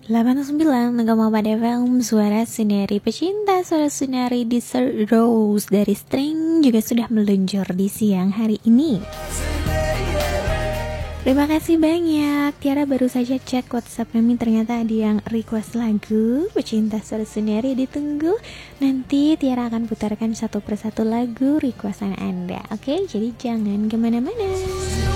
89,4 FM Suara Sunari Pecinta Suara Sunari di Rose dari String juga sudah meluncur di siang hari ini. Terima kasih banyak. Tiara baru saja cek WhatsApp kami, ternyata ada yang request lagu Pecinta Suara Sunari. Ditunggu, nanti Tiara akan putarkan satu persatu lagu requestan Anda. Oke, jadi jangan kemana-mana.